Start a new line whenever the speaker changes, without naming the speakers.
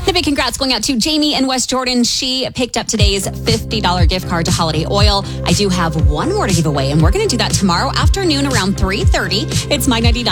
The big congrats going out to Jamie in West Jordan. She picked up today's $50 gift card to Holiday Oil. I do have one more to give away, and we're going to do that tomorrow afternoon around 3:30. It's My 99.